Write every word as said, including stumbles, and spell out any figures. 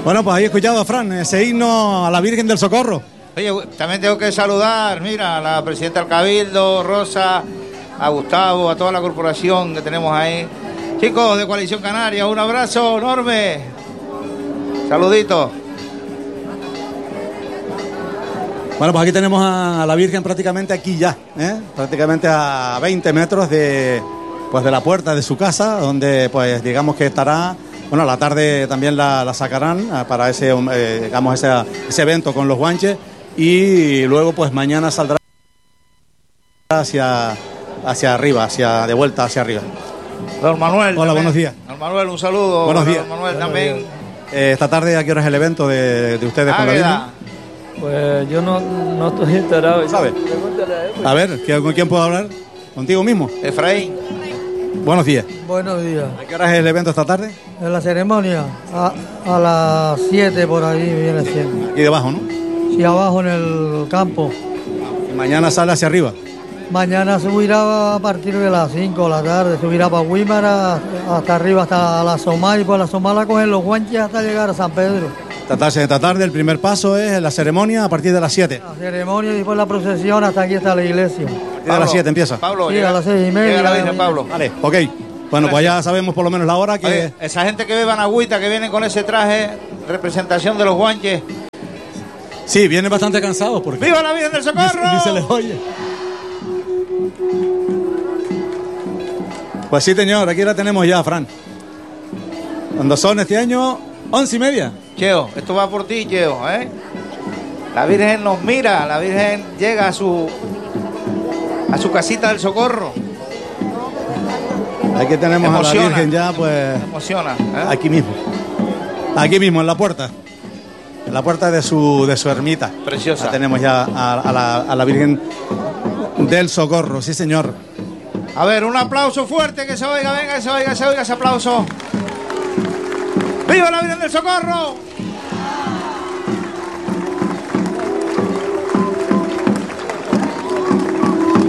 Bueno, pues ahí he escuchado a Fran, ese himno a la Virgen del Socorro. Oye, también tengo que saludar, mira, a la presidenta del Cabildo, Rosa, a Gustavo, a toda la corporación que tenemos ahí. Chicos de Coalición Canaria, un abrazo enorme. Saluditos. Bueno, pues aquí tenemos a la Virgen prácticamente aquí ya, ¿eh? Prácticamente a veinte metros de, pues de la puerta de su casa, donde pues digamos que estará, bueno, a la tarde también la, la sacarán para ese, eh, digamos, ese, ese evento con los guanches, y luego pues mañana saldrá hacia, hacia arriba, hacia de vuelta hacia arriba. Don Manuel. Hola, también. Buenos días. Don Manuel, un saludo. Buenos días. Don Manuel Buenos también. días. Eh, esta tarde, ¿a qué hora es el evento de, de ustedes con la Virgen? Águeda. Pues yo no, no estoy enterado. ¿Sabe? Pregúntale a él, pues. A ver, ¿qué- ¿con quién puedo hablar? ¿Contigo mismo? Efraín. Buenos días. Buenos días. ¿A qué hora es el evento esta tarde? En la ceremonia, a, a las siete por ahí viene siendo. Aquí debajo, ¿no? Y abajo en el campo. Y mañana sale hacia arriba. Mañana subirá a partir de las cinco de la tarde, subirá para Guímara hasta arriba, hasta la Somá, y por la Somá la cogen los guanches hasta llegar a San Pedro. Esta tarde, esta tarde el primer paso es la ceremonia a partir de las siete. La ceremonia y después la procesión hasta aquí está la iglesia. A partir de las siete empieza. Pablo, Sí, llega, a las seis y media. llega la Virgen, Pablo. Vale, ok. Bueno, pues ya sabemos por lo menos la hora que... Oye, esa gente que beban agüita, que vienen con ese traje, representación de los guanches. Sí, vienen bastante cansados porque... ¡Viva la Virgen del Socorro! Ni se les oye. Pues sí, señor, aquí la tenemos ya, Fran. Cuando son este año once y media. Cheo, esto va por ti, Cheo, ¿eh? La Virgen nos mira, la Virgen llega a su a su casita del Socorro. Aquí tenemos Emociona. a la Virgen ya, pues, Me emociona, ¿eh? aquí mismo. Aquí mismo, en la puerta. En la puerta de su, de su ermita. Preciosa. La tenemos ya a, a la, a la Virgen del Socorro, sí, señor. A ver, un aplauso fuerte, que se oiga, venga, que se oiga, se oiga ese aplauso. ¡Viva la Virgen del Socorro!